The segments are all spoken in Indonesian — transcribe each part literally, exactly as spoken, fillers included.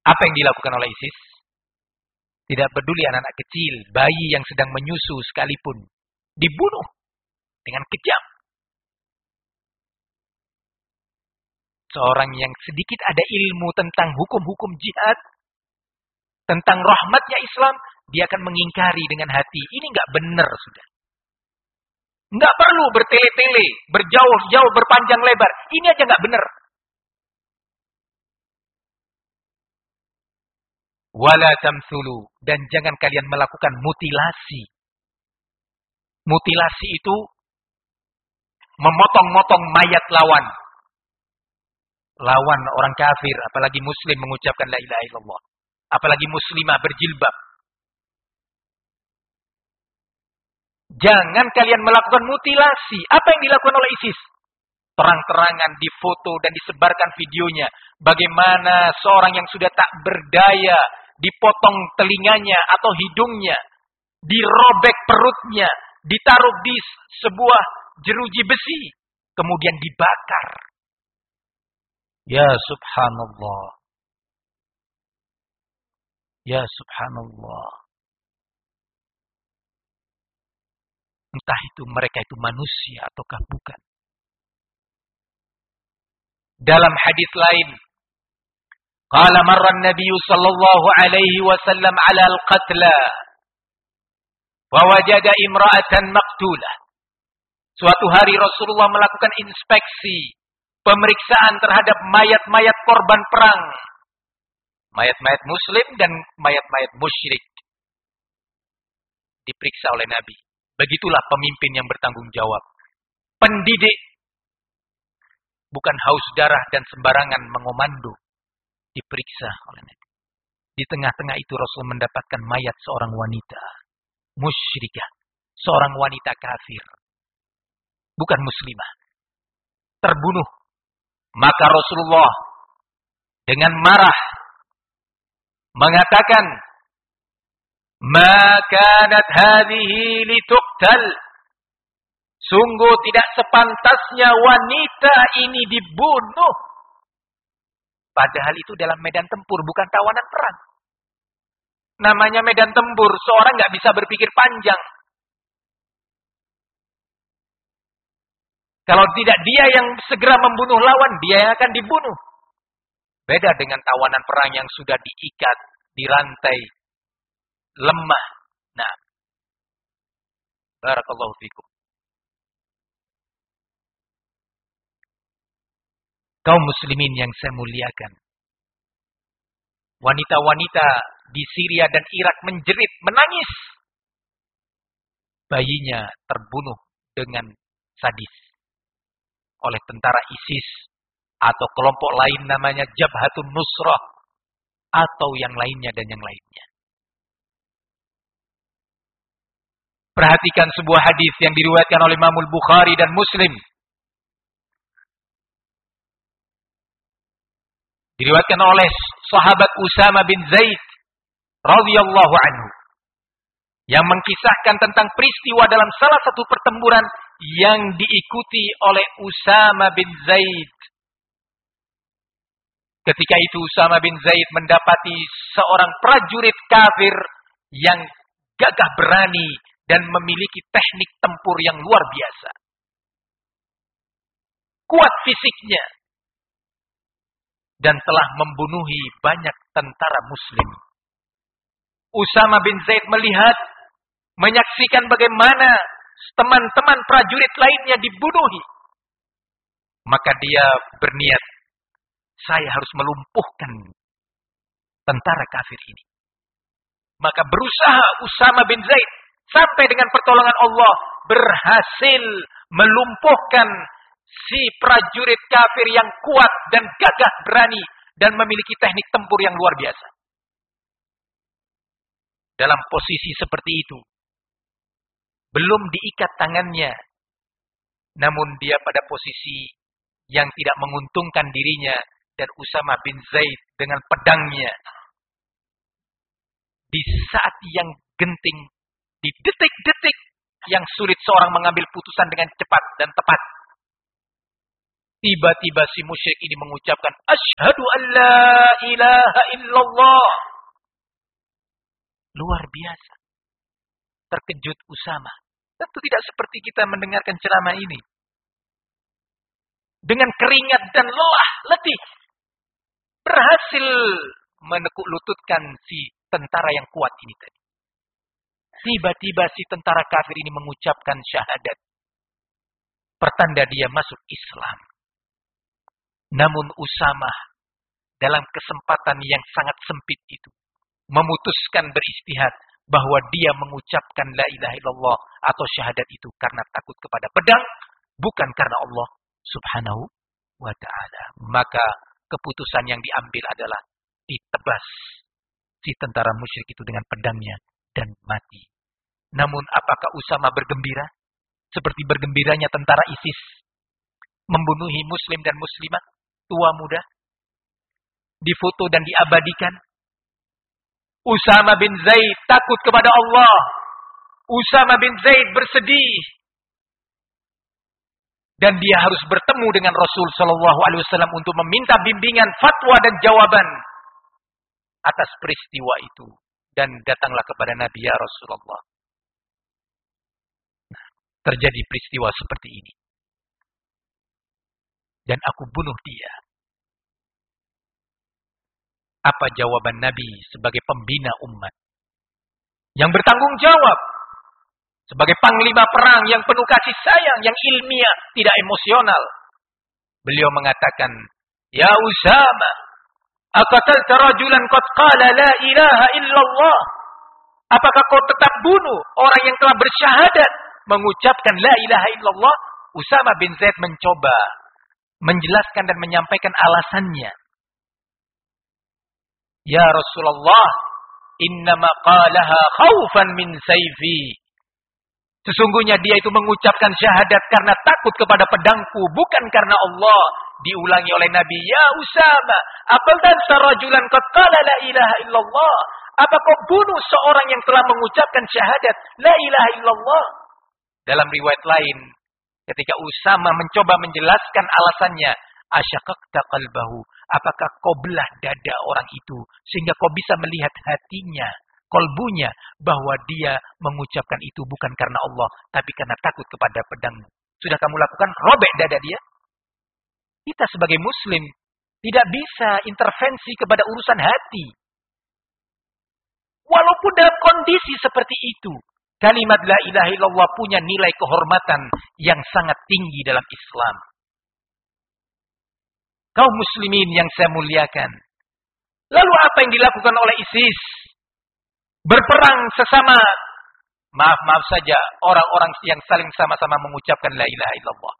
Apa yang dilakukan oleh ISIS? Tidak peduli anak-anak kecil, bayi yang sedang menyusu sekalipun, dibunuh dengan kejam. Seorang yang sedikit ada ilmu tentang hukum-hukum jihad, tentang rahmatnya Islam, dia akan mengingkari dengan hati. Ini nggak benar sudah. Nggak perlu bertele-tele, berjauh-jauh, berpanjang lebar. Ini aja nggak benar. Wala tamthulu, dan jangan kalian melakukan mutilasi. Mutilasi itu memotong-motong mayat lawan. Lawan orang kafir, apalagi muslim mengucapkan la ilaha illallah. Apalagi muslimah berjilbab. Jangan kalian melakukan mutilasi. Apa yang dilakukan oleh ISIS? Terang-terangan difoto dan disebarkan videonya. Bagaimana seorang yang sudah tak berdaya, dipotong telinganya atau hidungnya, dirobek perutnya, ditaruh di sebuah jeruji besi, kemudian dibakar. Ya subhanallah. Ya subhanallah. Entah itu mereka itu manusia ataukah bukan. Dalam hadis lain, qala marra an-nabiy sallallahu alaihi wasallam 'ala al-qatla wa wajada imra'atan maqtulah. Suatu hari Rasulullah melakukan inspeksi, pemeriksaan terhadap mayat-mayat korban perang. Mayat-mayat muslim dan mayat-mayat musyrik. Diperiksa oleh Nabi. Begitulah pemimpin yang bertanggung jawab. Pendidik. Bukan haus darah dan sembarangan mengomando. Diperiksa oleh Nabi. Di tengah-tengah itu Rasul mendapatkan mayat seorang wanita. Musyrikah. Seorang wanita kafir. Bukan muslimah. Terbunuh. Maka Rasulullah dengan marah mengatakan, "Ma kanat hadhihi lituqtal." Sungguh tidak sepantasnya wanita ini dibunuh. Padahal itu dalam medan tempur, bukan tawanan perang. Namanya medan tempur, seorang nggak bisa berpikir panjang. Kalau tidak dia yang segera membunuh lawan, dia yang akan dibunuh. Beda dengan tawanan perang yang sudah diikat, dirantai, lemah. Nah, barakallahu fikum. Kaum muslimin yang saya muliakan. Wanita-wanita di Syria dan Irak menjerit, menangis. Bayinya terbunuh dengan sadis oleh tentara ISIS atau kelompok lain namanya Jabhatun Nusrah atau yang lainnya dan yang lainnya. Perhatikan sebuah hadis yang diriwayatkan oleh Imam Bukhari dan Muslim. Diriwayatkan oleh sahabat Usama bin Zaid radhiyallahu anhu yang mengkisahkan tentang peristiwa dalam salah satu pertempuran yang diikuti oleh Usama bin Zaid. Ketika itu Usama bin Zaid mendapati seorang prajurit kafir yang gagah berani dan memiliki teknik tempur yang luar biasa. Kuat fisiknya. Dan telah membunuhi banyak tentara muslim. Usama bin Zaid melihat, menyaksikan bagaimana teman-teman prajurit lainnya dibunuhi. Maka dia berniat, saya harus melumpuhkan tentara kafir ini. Maka berusaha Usama bin Zaid sampai dengan pertolongan Allah berhasil melumpuhkan si prajurit kafir yang kuat dan gagah berani dan memiliki teknik tempur yang luar biasa. Dalam posisi seperti itu, belum diikat tangannya, namun dia pada posisi yang tidak menguntungkan dirinya dan Usama bin Zaid dengan pedangnya. Di saat yang genting, di detik-detik yang sulit seorang mengambil putusan dengan cepat dan tepat. Tiba-tiba si musyrik ini mengucapkan, Asyhadu an la ilaha illallah. Luar biasa. Terkejut Usama. Tentu tidak seperti kita mendengarkan ceramah ini. Dengan keringat dan lelah, letih. Berhasil menekuk lututkan si tentara yang kuat ini tadi. Tiba-tiba si tentara kafir ini mengucapkan syahadat. Pertanda dia masuk Islam. Namun Usama dalam kesempatan yang sangat sempit itu memutuskan beristihad bahwa dia mengucapkan la ilaha illallah atau syahadat itu karena takut kepada pedang, bukan karena Allah Subhanahu wa ta'ala. Maka keputusan yang diambil adalah ditebas si tentara musyrik itu dengan pedangnya dan mati. Namun apakah Usama bergembira seperti bergembiranya tentara ISIS membunuhi muslim dan muslimah, tua muda, difoto dan diabadikan? Usama bin Zaid takut kepada Allah. Usama bin Zaid bersedih. Dan dia harus bertemu dengan Rasul Sallallahu Alaihi Wasallam untuk meminta bimbingan, fatwa dan jawaban atas peristiwa itu. Dan datanglah kepada Nabi, ya Rasulullah. Nah, terjadi peristiwa seperti ini. Dan aku bunuh dia. Apa jawaban Nabi sebagai pembina umat? Yang bertanggung jawab. Sebagai panglima perang yang penuh kasih sayang, yang ilmiah, tidak emosional. Beliau mengatakan, Ya Usama, aqatalta rajulan qad qala la ilaha illallah. Apakah kau tetap bunuh orang yang telah bersyahadat mengucapkan la ilaha illallah? Usama bin Zaid mencoba menjelaskan dan menyampaikan alasannya. Ya Rasulullah, innama qalaha khaufan min sayfi. Sesungguhnya dia itu mengucapkan syahadat karena takut kepada pedangku, bukan karena Allah. Diulangi oleh Nabi, Ya Usama, aqatalta rajulan qad qala la ilaha illallah. Apa kau bunuh seorang yang telah mengucapkan syahadat la ilaha illallah? Dalam riwayat lain, ketika Usama mencoba menjelaskan alasannya, asyaqaqta qalbahu, apakah kau belah dada orang itu sehingga kau bisa melihat hatinya, kolbunya, bahwa dia mengucapkan itu bukan karena Allah tapi karena takut kepada pedangmu. Sudah kamu lakukan, robek dada dia. Kita sebagai muslim tidak bisa intervensi kepada urusan hati. Walaupun dalam kondisi seperti itu, kalimat la ilaha illallah punya nilai kehormatan yang sangat tinggi dalam Islam. Kaum muslimin yang saya muliakan. Lalu apa yang dilakukan oleh ISIS? Berperang sesama, maaf-maaf saja, orang-orang yang saling sama-sama mengucapkan la ilaha illallah.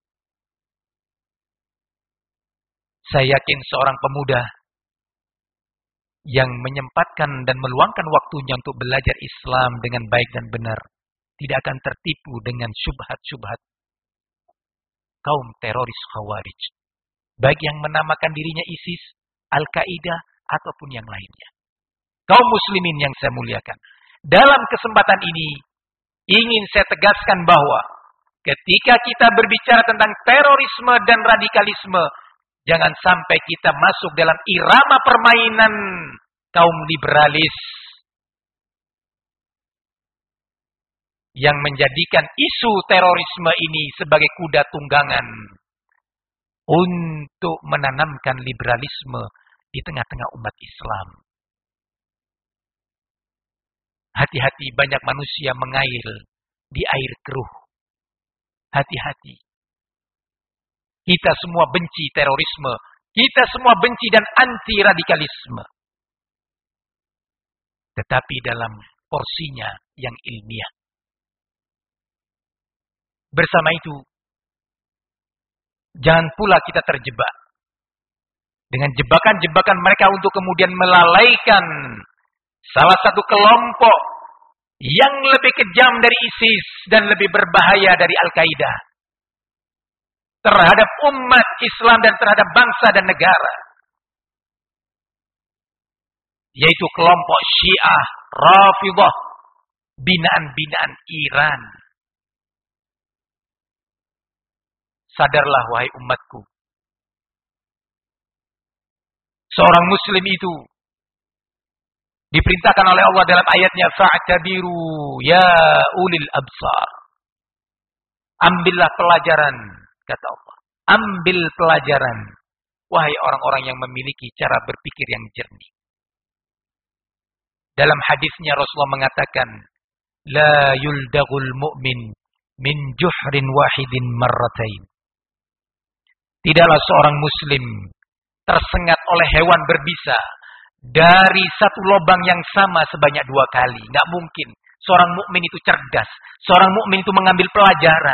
Saya yakin seorang pemuda yang menyempatkan dan meluangkan waktunya untuk belajar Islam dengan baik dan benar tidak akan tertipu dengan syubhat-syubhat kaum teroris Khawarij. Baik yang menamakan dirinya ISIS, Al-Qaeda, ataupun yang lainnya. Kaum muslimin yang saya muliakan. Dalam kesempatan ini, ingin saya tegaskan bahwa ketika kita berbicara tentang terorisme dan radikalisme, jangan sampai kita masuk dalam irama permainan kaum liberalis yang menjadikan isu terorisme ini sebagai kuda tunggangan untuk menanamkan liberalisme di tengah-tengah umat Islam. Hati-hati, banyak manusia mengail di air keruh. Hati-hati. Kita semua benci terorisme. Kita semua benci dan anti radikalisme. Tetapi dalam porsinya yang ilmiah. Bersama itu, jangan pula kita terjebak dengan jebakan-jebakan mereka untuk kemudian melalaikan salah satu kelompok yang lebih kejam dari ISIS dan lebih berbahaya dari Al-Qaeda terhadap umat Islam dan terhadap bangsa dan negara, yaitu kelompok Syiah Rafidhah, binaan-binaan Iran. Sadarlah wahai umatku, Seorang muslim itu diperintahkan oleh Allah dalam ayatnya, fa'tabiru ya ulil absar. Ambillah pelajaran, kata Allah. Ambil pelajaran, wahai orang-orang yang memiliki cara berpikir yang jernih. Dalam hadisnya Rasulullah mengatakan, la yuldagul mu'min min juhrin wahidin marratain. Tidaklah seorang muslim tersengat oleh hewan berbisa dari satu lubang yang sama sebanyak dua kali. Nggak mungkin. Seorang mukmin itu cerdas. Seorang mukmin itu mengambil pelajaran.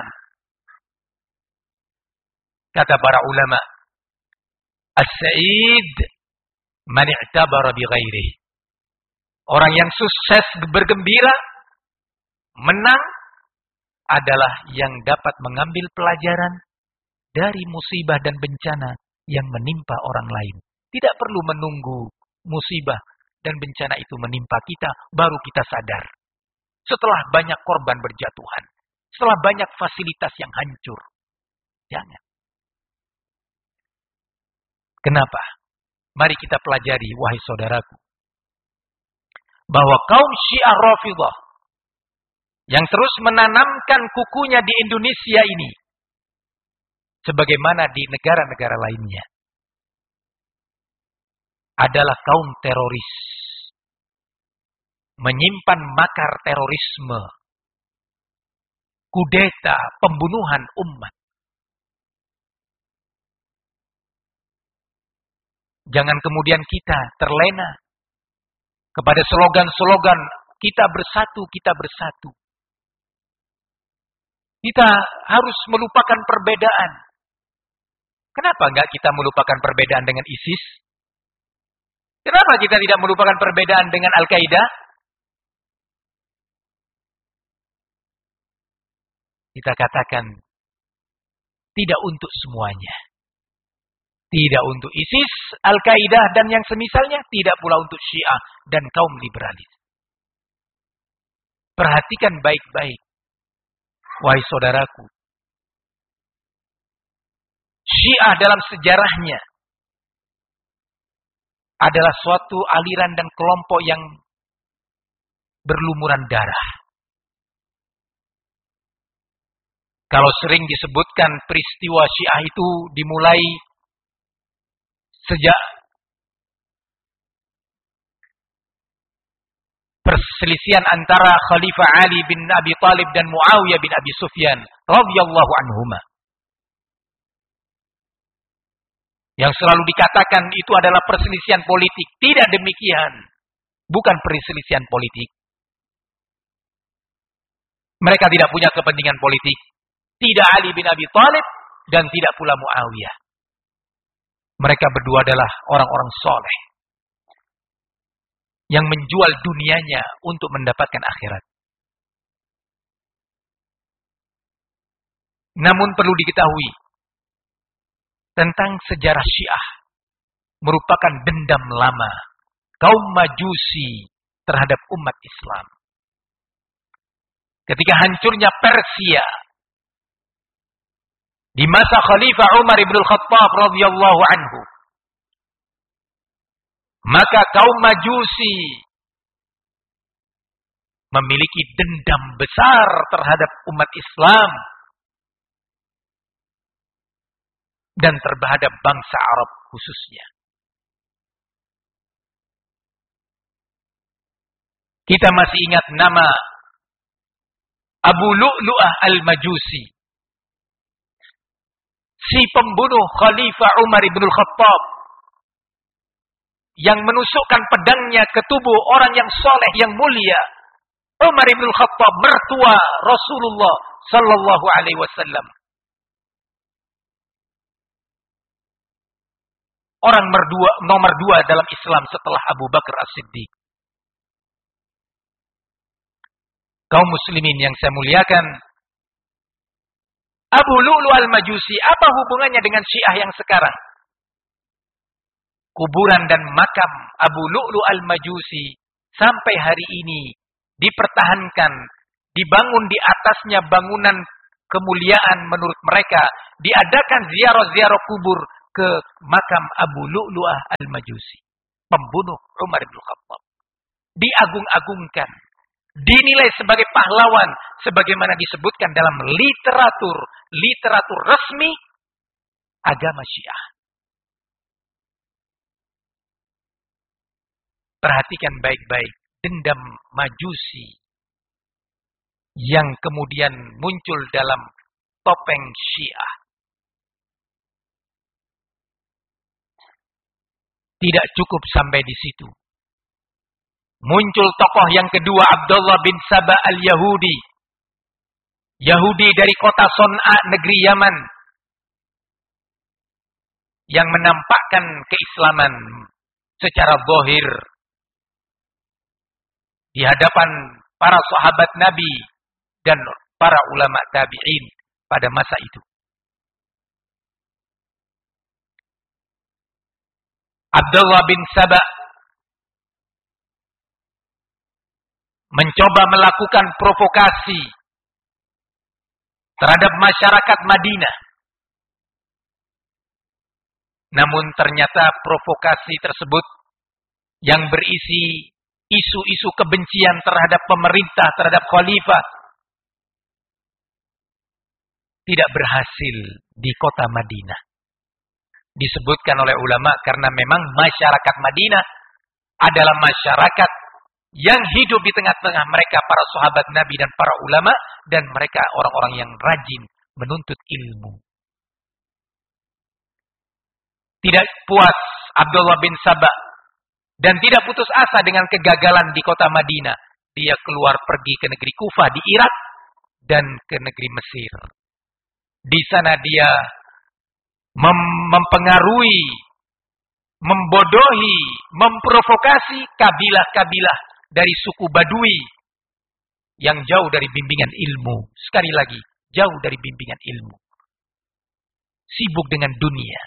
Kata para ulama, as-sa'id man i'tabara bi ghairihi. Orang yang sukses bergembira, menang, adalah yang dapat mengambil pelajaran dari musibah dan bencana yang menimpa orang lain. Tidak perlu menunggu musibah dan bencana itu menimpa kita, baru kita sadar. Setelah banyak korban berjatuhan, setelah banyak fasilitas yang hancur. Jangan. Kenapa? Mari kita pelajari, wahai saudaraku, bahwa kaum Syiah Rafidhah yang terus menanamkan kukunya di Indonesia ini, sebagaimana di negara-negara lainnya, adalah kaum teroris. Menyimpan makar terorisme, kudeta, pembunuhan umat. Jangan kemudian kita terlena kepada slogan-slogan kita bersatu, kita bersatu. Kita harus melupakan perbedaan. Kenapa enggak kita melupakan perbedaan dengan ISIS? Kenapa kita tidak melupakan perbedaan dengan Al-Qaeda? Kita katakan, tidak untuk semuanya. Tidak untuk ISIS, Al-Qaeda, dan yang semisalnya. Tidak pula untuk Syiah dan kaum liberalis. Perhatikan baik-baik, wahai saudaraku. Syiah dalam sejarahnya adalah suatu aliran dan kelompok yang berlumuran darah. Kalau sering disebutkan peristiwa Syiah itu dimulai sejak perselisihan antara Khalifah Ali bin Abi Thalib dan Muawiyah bin Abi Sufyan radhiyallahu anhuma. Yang selalu dikatakan itu adalah perselisihan politik. Tidak demikian. Bukan perselisihan politik. Mereka tidak punya kepentingan politik. Tidak Ali bin Abi Thalib dan tidak pula Muawiyah. Mereka berdua adalah orang-orang soleh yang menjual dunianya untuk mendapatkan akhirat. Namun perlu diketahui tentang sejarah Syiah merupakan dendam lama kaum Majusi terhadap umat Islam. Ketika hancurnya Persia di masa Khalifah Umar ibn al-Khattab radhiyallahu anhu, maka kaum Majusi memiliki dendam besar terhadap umat Islam dan terhadap bangsa Arab khususnya. Kita masih ingat nama Abu Lu'lu'ah al-Majusi, si pembunuh Khalifah Umar ibn al-Khattab yang menusukkan pedangnya ke tubuh orang yang soleh, yang mulia, Umar ibn al-Khattab, mertua Rasulullah sallallahu alaihi wasallam. Orang merdua, nomor dua dalam Islam setelah Abu Bakar As-Siddiq. Kaum muslimin yang saya muliakan, Abu Lu'lu' al-Majusi, apa hubungannya dengan Syiah yang sekarang? Kuburan dan makam Abu Lu'lu' al-Majusi sampai hari ini dipertahankan, dibangun di atasnya bangunan kemuliaan menurut mereka, diadakan ziarah-ziarah kubur ke makam Abu Lu'lu'ah Al-Majusi, pembunuh Umar bin Khattab. Diagung-agungkan, dinilai sebagai pahlawan sebagaimana disebutkan dalam literatur literatur resmi agama Syiah. Perhatikan baik-baik dendam Majusi yang kemudian muncul dalam topeng Syiah. Tidak cukup sampai di situ. Muncul tokoh yang kedua, Abdullah bin Saba al-Yahudi. Yahudi dari kota Son'a, negeri Yaman. Yang menampakkan keislaman secara zahir di hadapan para sahabat Nabi dan para ulama tabi'in pada masa itu. Abdullah bin Saba mencoba melakukan provokasi terhadap masyarakat Madinah. Namun ternyata provokasi tersebut yang berisi isu-isu kebencian terhadap pemerintah, terhadap khalifah, tidak berhasil di kota Madinah. Disebutkan oleh ulama karena memang masyarakat Madinah adalah masyarakat yang hidup di tengah-tengah mereka para sahabat Nabi dan para ulama, dan mereka orang-orang yang rajin menuntut ilmu. Tidak puas Abdullah bin Saba dan tidak putus asa dengan kegagalan di kota Madinah. Dia keluar pergi ke negeri Kufah di Irak dan ke negeri Mesir. Di sana dia mem- mempengaruhi, membodohi, memprovokasi kabilah-kabilah dari suku Badui yang jauh dari bimbingan ilmu. Sekali lagi, jauh dari bimbingan ilmu. Sibuk dengan dunia.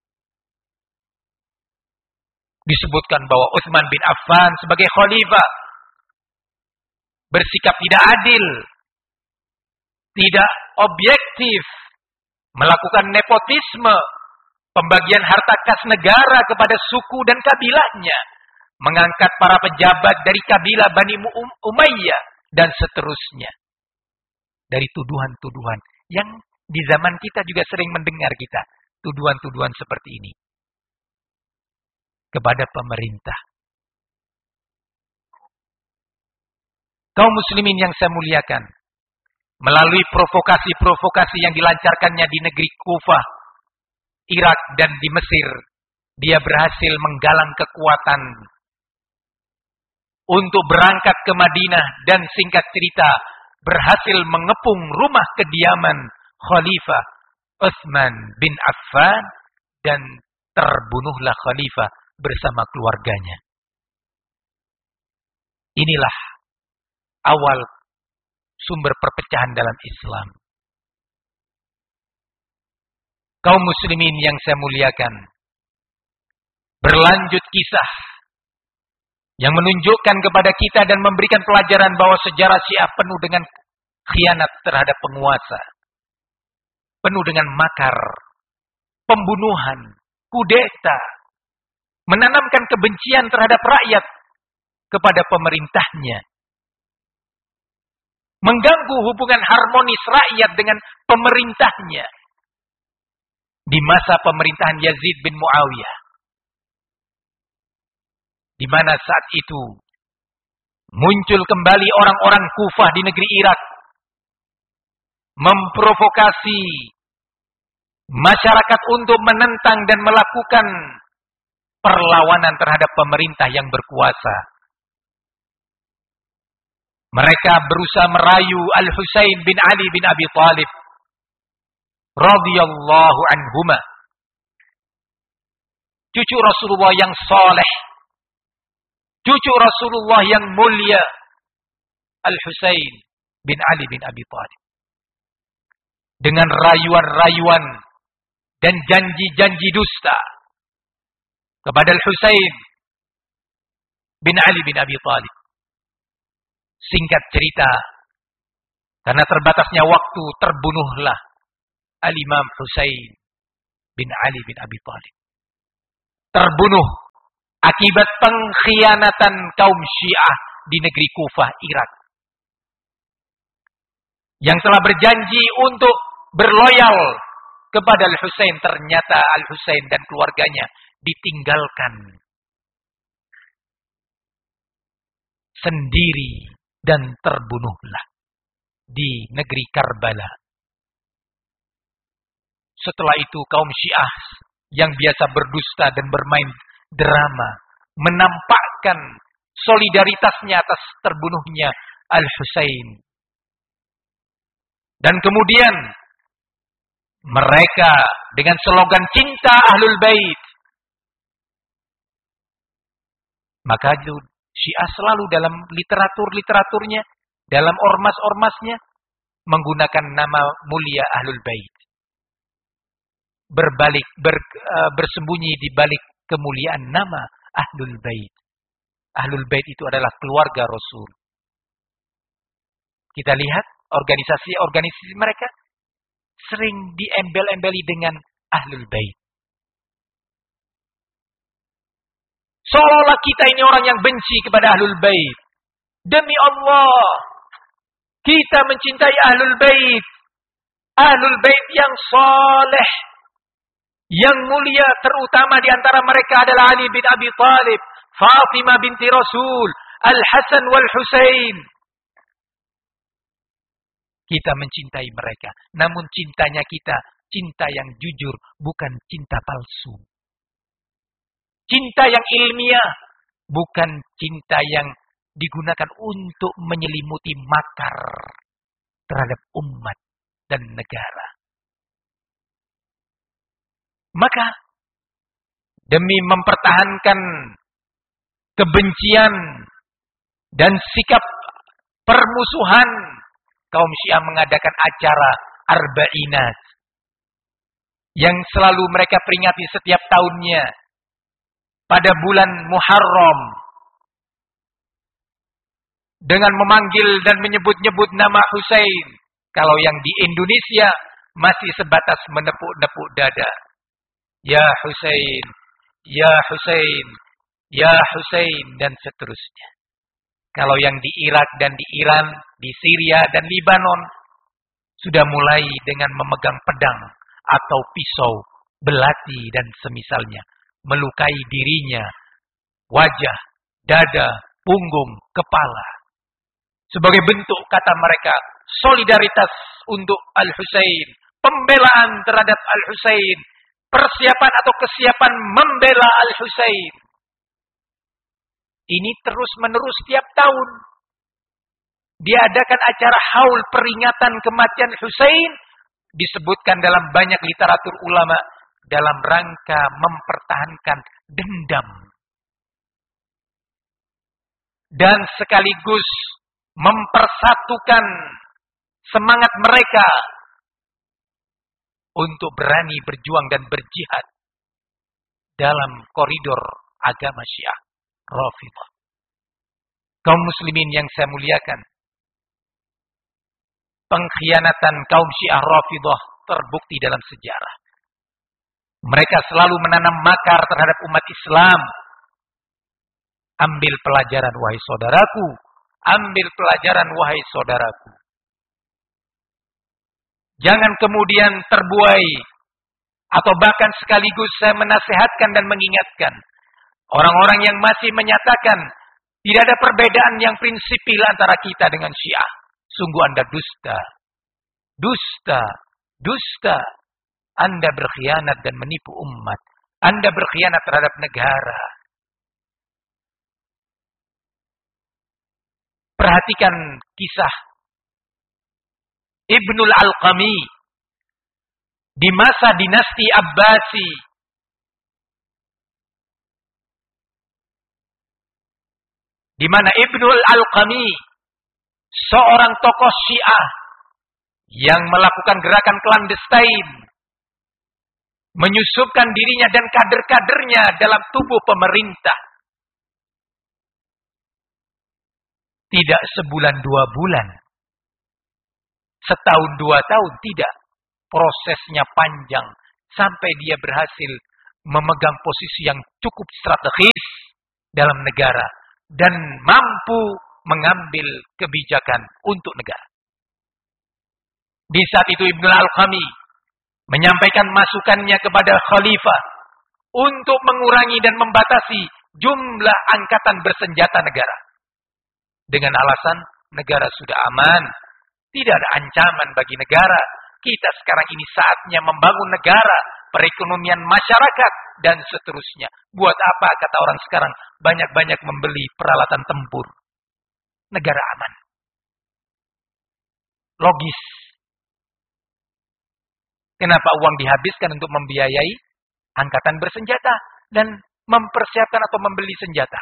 Disebutkan bahwa Utsman bin Affan sebagai khalifah bersikap tidak adil, tidak objektif, melakukan nepotisme, pembagian harta kas negara kepada suku dan kabilahnya, mengangkat para pejabat dari kabilah Bani Umayyah, dan seterusnya. Dari tuduhan-tuduhan yang di zaman kita juga sering mendengar kita, tuduhan-tuduhan seperti ini kepada pemerintah. Kaum muslimin yang saya muliakan, melalui provokasi-provokasi yang dilancarkannya di negeri Kufah, Irak, dan di Mesir, dia berhasil menggalang kekuatan untuk berangkat ke Madinah, dan singkat cerita berhasil mengepung rumah kediaman Khalifah Utsman bin Affan, dan terbunuhlah Khalifah bersama keluarganya. Inilah awal sumber perpecahan dalam Islam. Kaum muslimin yang saya muliakan, berlanjut kisah yang menunjukkan kepada kita dan memberikan pelajaran bahwa sejarah Syiah penuh dengan khianat terhadap penguasa, penuh dengan makar, pembunuhan, kudeta, menanamkan kebencian terhadap rakyat kepada pemerintahnya, mengganggu hubungan harmonis rakyat dengan pemerintahnya di masa pemerintahan Yazid bin Muawiyah, di mana saat itu muncul kembali orang-orang Kufah di negeri Irak, memprovokasi masyarakat untuk menentang dan melakukan perlawanan terhadap pemerintah yang berkuasa. Mereka berusaha merayu Al-Husain bin Ali bin Abi Thalib radhiyallahu anhuma, cucu Rasulullah yang saleh, cucu Rasulullah yang mulia, Al-Husain bin Ali bin Abi Thalib. Dengan rayuan-rayuan dan janji-janji dusta kepada Al-Husain bin Ali bin Abi Thalib. Singkat cerita, karena terbatasnya waktu, terbunuhlah Al-Imam Husain bin Ali bin Abi Thalib. Terbunuh akibat pengkhianatan kaum Syiah di negeri Kufah, Irak. Yang telah berjanji untuk berloyal kepada Al-Husain, ternyata Al-Husain dan keluarganya ditinggalkan sendiri dan terbunuhlah di negeri Karbala. Setelah itu kaum Syiah yang biasa berdusta dan bermain drama menampakkan solidaritasnya atas terbunuhnya Al-Husain. Dan kemudian mereka dengan slogan cinta Ahlul Bait, maka Syiah selalu dalam literatur-literaturnya, dalam ormas-ormasnya menggunakan nama mulia Ahlul Bait. Berbalik ber, uh, bersembunyi di balik kemuliaan nama Ahlul Bait. Ahlul Bait itu adalah keluarga Rasul. Kita lihat organisasi-organisasi mereka sering diembel-embeli dengan Ahlul Bait. Seolah-olah kita ini orang yang benci kepada Ahlul Bait. Demi Allah, kita mencintai Ahlul Bait. Ahlul Bait yang saleh, yang mulia, terutama di antara mereka adalah Ali bin Abi Thalib, Fatimah binti Rasul, Al-Hasan wal Husain. Kita mencintai mereka, namun cintanya kita cinta yang jujur, bukan cinta palsu. Cinta yang ilmiah, bukan cinta yang digunakan untuk menyelimuti makar terhadap umat dan negara. Maka demi mempertahankan kebencian dan sikap permusuhan, kaum Syiah mengadakan acara Arba'inat yang selalu mereka peringati setiap tahunnya pada bulan Muharram dengan memanggil dan menyebut-nyebut nama Husain. Kalau yang di Indonesia masih sebatas menepuk-nepuk dada. Ya Husain, ya Husain, ya Husain, dan seterusnya. Kalau yang di Irak dan di Iran, di Syria dan Libanon, sudah mulai dengan memegang pedang atau pisau, belati dan semisalnya, melukai dirinya, wajah, dada, punggung, kepala. Sebagai bentuk, kata mereka, solidaritas untuk Al-Husain, pembelaan terhadap Al-Husain, persiapan atau kesiapan membela Al-Husain. Ini terus-menerus setiap tahun. Diadakan acara haul peringatan kematian Husain, disebutkan dalam banyak literatur ulama, dalam rangka mempertahankan dendam. Dan sekaligus mempersatukan semangat mereka untuk berani berjuang dan berjihad dalam koridor agama Syiah Rafidhah. Kaum muslimin yang saya muliakan, pengkhianatan kaum Syiah Rafidhah terbukti dalam sejarah. Mereka selalu menanam makar terhadap umat Islam. Ambil pelajaran wahai saudaraku, ambil pelajaran wahai saudaraku. Jangan kemudian terbuai, atau bahkan sekaligus saya menasihatkan dan mengingatkan orang-orang yang masih menyatakan tidak ada perbedaan yang prinsipil antara kita dengan Syiah. Sungguh Anda dusta. Dusta. Dusta. Anda berkhianat dan menipu umat. Anda berkhianat terhadap negara. Perhatikan kisah Ibnul Alqami di masa dinasti Abbasi. Di mana Ibnul Alqami, seorang tokoh Syiah yang melakukan gerakan clandestine, menyusupkan dirinya dan kader-kadernya dalam tubuh pemerintah. Tidak sebulan dua bulan, setahun dua tahun, tidak. Prosesnya panjang sampai dia berhasil memegang posisi yang cukup strategis dalam negara dan mampu mengambil kebijakan untuk negara. Di saat itu Ibnu Al-Alqami menyampaikan masukannya kepada khalifah untuk mengurangi dan membatasi jumlah angkatan bersenjata negara. Dengan alasan negara sudah aman, tidak ada ancaman bagi negara. Kita sekarang ini saatnya membangun negara, perekonomian masyarakat, dan seterusnya. Buat apa, kata orang sekarang, banyak-banyak membeli peralatan tempur. Negara aman. Logis. Kenapa uang dihabiskan untuk membiayai angkatan bersenjata dan mempersiapkan atau membeli senjata?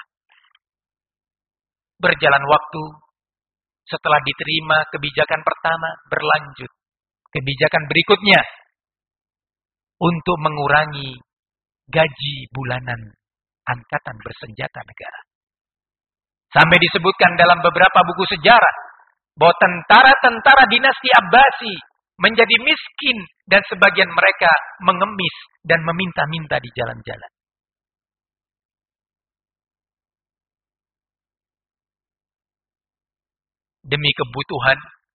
Berjalan waktu, setelah diterima kebijakan pertama, berlanjut. Kebijakan berikutnya, untuk mengurangi gaji bulanan angkatan bersenjata negara. Sampai disebutkan dalam beberapa buku sejarah, bahwa tentara-tentara dinasti Abbasi menjadi miskin dan sebagian mereka mengemis dan meminta-minta di jalan-jalan. Demi kebutuhan,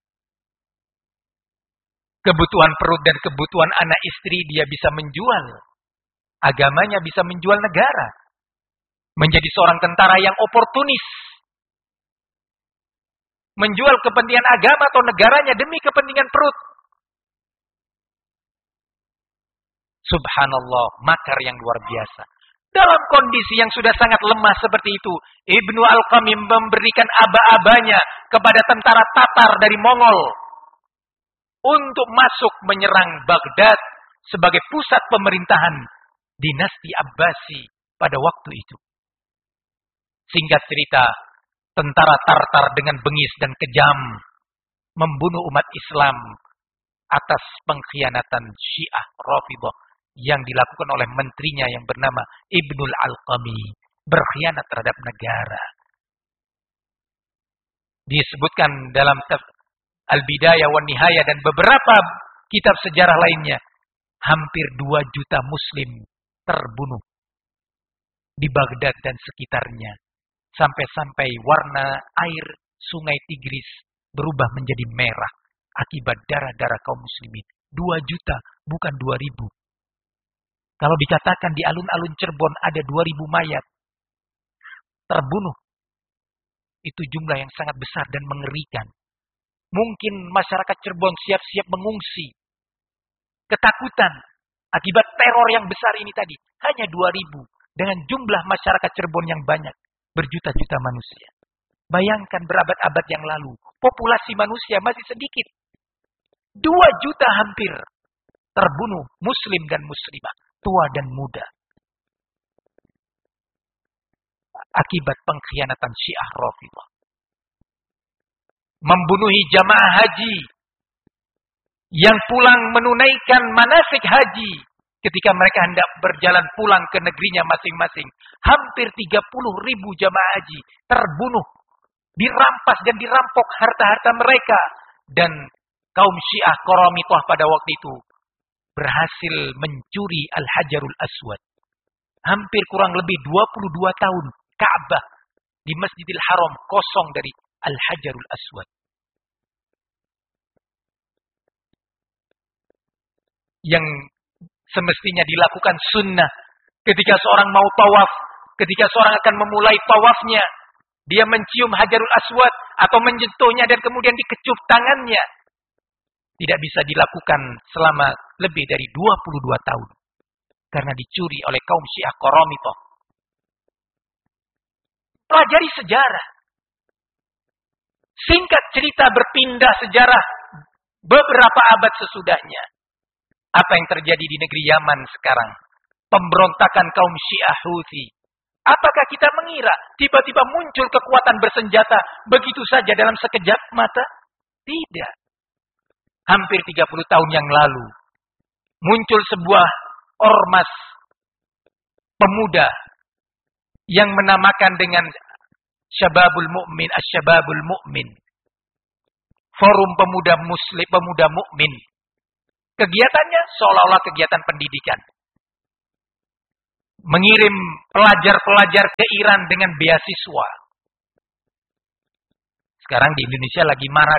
kebutuhan perut dan kebutuhan anak istri, dia bisa menjual agamanya, bisa menjual negara. Menjadi seorang tentara yang oportunis. Menjual kepentingan agama atau negaranya demi kepentingan perut. Subhanallah, makar yang luar biasa. Dalam kondisi yang sudah sangat lemah seperti itu, Ibnu Alqami memberikan aba-abanya kepada tentara Tatar dari Mongol untuk masuk menyerang Baghdad sebagai pusat pemerintahan dinasti Abbasi pada waktu itu. Singkat cerita, tentara Tartar dengan bengis dan kejam membunuh umat Islam atas pengkhianatan Syiah Rafidhah yang dilakukan oleh menterinya yang bernama Ibnul Alqami, berkhianat terhadap negara. Disebutkan dalam Al-Bidayah wa Nihayah dan beberapa kitab sejarah lainnya, hampir dua juta muslim terbunuh di Baghdad dan sekitarnya. Sampai-sampai warna air sungai Tigris berubah menjadi merah akibat darah-darah kaum muslimin. Dua juta, bukan dua ribu. Kalau dikatakan di alun-alun Cirebon ada dua ribu mayat terbunuh, itu jumlah yang sangat besar dan mengerikan. Mungkin masyarakat Cirebon siap-siap mengungsi. Ketakutan akibat teror yang besar ini tadi. Hanya dua ribu. Dengan jumlah masyarakat Cirebon yang banyak. Berjuta-juta manusia. Bayangkan berabad-abad yang lalu. Populasi manusia masih sedikit. Dua juta hampir terbunuh muslim dan muslimah. Tua dan muda. Akibat pengkhianatan Syiah Rafidhah. Membunuhi jamaah haji yang pulang menunaikan manasik haji ketika mereka hendak berjalan pulang ke negerinya masing-masing. Hampir tiga puluh ribu jamaah haji terbunuh, dirampas dan dirampok harta-harta mereka. Dan kaum Syiah Qaramithah pada waktu itu berhasil mencuri Al-Hajarul Aswad. Hampir kurang lebih dua puluh dua tahun Ka'bah di Masjidil Haram kosong dari Al-Hajarul Aswad. Yang semestinya dilakukan sunnah. Ketika seorang mau tawaf, ketika seorang akan memulai tawafnya, dia mencium Hajarul Aswad atau menyentuhnya dan kemudian dikecup tangannya. Tidak bisa dilakukan selama lebih dari dua puluh dua tahun. Karena dicuri oleh kaum Syiah Qaramithah. Pelajari sejarah. Singkat cerita berpindah sejarah beberapa abad sesudahnya. Apa yang terjadi di negeri Yaman sekarang? Pemberontakan kaum Syiah Houthi. Apakah kita mengira tiba-tiba muncul kekuatan bersenjata begitu saja dalam sekejap mata? Tidak. Hampir tiga puluh tahun yang lalu muncul sebuah ormas pemuda yang menamakan dengan Syababul Mu'min, Asy-Syababul Mu'min. Forum pemuda muslim, pemuda mukmin. Kegiatannya seolah-olah kegiatan pendidikan. Mengirim pelajar-pelajar ke Iran dengan beasiswa. Sekarang di Indonesia lagi marak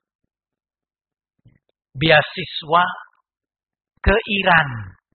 beasiswa ke Iran.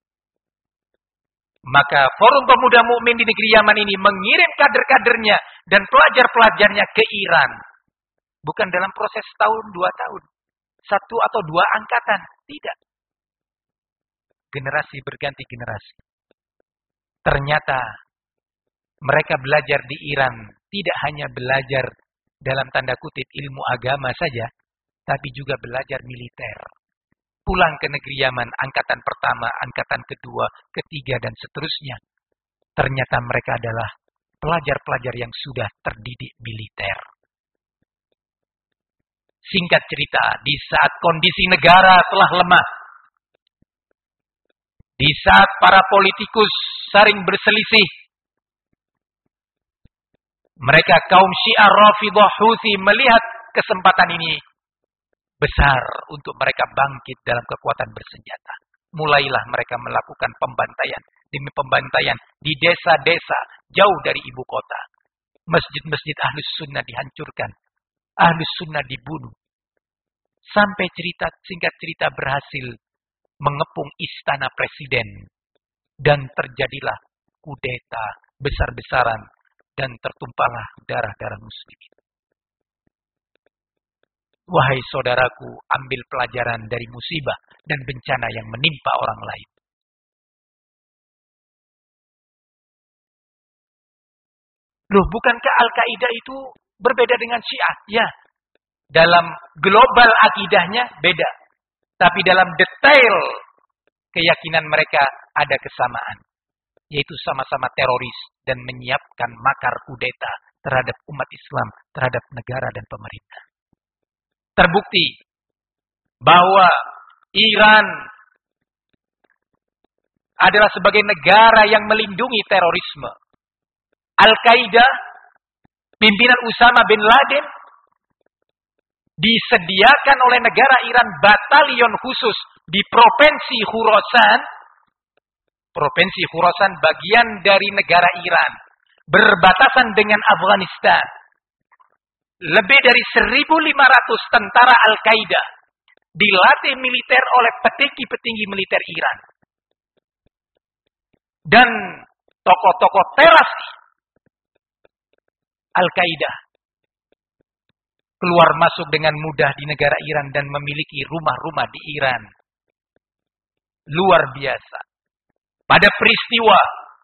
Maka Forum Pemuda Mukmin di negeri Yaman ini mengirim kader-kadernya dan pelajar-pelajarnya ke Iran. Bukan dalam proses tahun, dua tahun. Satu atau dua angkatan. Tidak. Generasi berganti generasi. Ternyata mereka belajar di Iran tidak hanya belajar dalam tanda kutip ilmu agama saja, tapi juga belajar militer. Pulang ke negeri Yaman, angkatan pertama, angkatan kedua, ketiga, dan seterusnya. Ternyata mereka adalah pelajar-pelajar yang sudah terdidik militer. Singkat cerita, di saat kondisi negara telah lemah, di saat para politikus saling berselisih, mereka kaum Syiah Rafidhah Houthi melihat kesempatan ini besar untuk mereka bangkit dalam kekuatan bersenjata. Mulailah mereka melakukan pembantaian demi pembantaian di desa-desa jauh dari ibu kota. Masjid-masjid Ahlus Sunnah dihancurkan. Ahlus Sunnah dibunuh. Sampai cerita singkat cerita berhasil mengepung istana presiden. Dan terjadilah kudeta besar-besaran. Dan tertumpahlah darah-darah muslimin. Wahai saudaraku, ambil pelajaran dari musibah dan bencana yang menimpa orang lain. Loh, bukankah Al-Qaeda itu berbeda dengan Syiah? Ya, dalam global akidahnya beda. Tapi dalam detail keyakinan mereka ada kesamaan. Yaitu sama-sama teroris dan menyiapkan makar kudeta terhadap umat Islam, terhadap negara dan pemerintah. Terbukti bahwa Iran adalah sebagai negara yang melindungi terorisme. Al-Qaeda, pimpinan Usama bin Laden, disediakan oleh negara Iran batalion khusus di provinsi Khurasan. Provinsi Khurasan bagian dari negara Iran. Berbatasan dengan Afghanistan. Lebih dari seribu lima ratus tentara Al-Qaeda dilatih militer oleh petinggi-petinggi militer Iran. Dan tokoh-tokoh teras Al-Qaeda keluar masuk dengan mudah di negara Iran dan memiliki rumah-rumah di Iran. Luar biasa. Pada peristiwa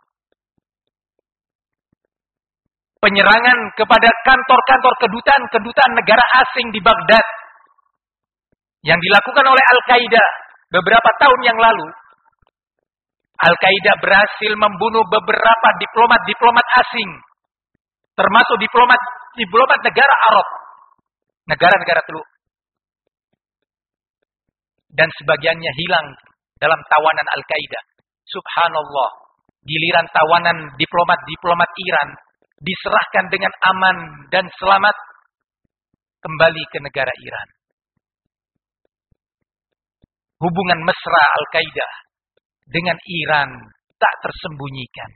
penyerangan kepada kantor-kantor kedutaan-kedutaan negara asing di Baghdad yang dilakukan oleh Al-Qaeda beberapa tahun yang lalu, Al-Qaeda berhasil membunuh beberapa diplomat-diplomat asing, termasuk diplomat-diplomat negara Arab, negara-negara Teluk, dan sebagiannya hilang dalam tawanan Al-Qaeda. Subhanallah, giliran tawanan diplomat-diplomat Iran diserahkan dengan aman dan selamat kembali ke negara Iran. Hubungan mesra Al-Qaeda dengan Iran tak tersembunyikan.